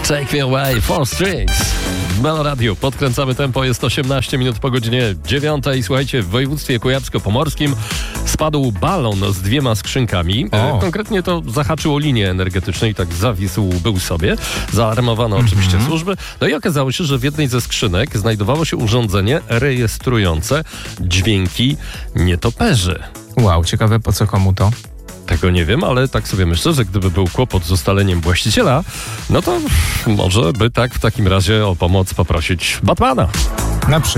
Take Me Away, Four Strings. W Melo Radio podkręcamy tempo, jest 18 minut po godzinie 9. Słuchajcie, w województwie kujawsko-pomorskim spadł balon z 2 skrzynkami. Konkretnie to zahaczyło linię energetyczną i tak zawisł był sobie. Zaalarmowano oczywiście służby. No i okazało się, że w jednej ze skrzynek znajdowało się urządzenie rejestrujące dźwięki nietoperzy. Wow, ciekawe po co komu to? Tego nie wiem, ale tak sobie myślę, że gdyby był kłopot z ustaleniem właściciela, no to może by tak w takim razie o pomoc poprosić Batmana. Na przykład.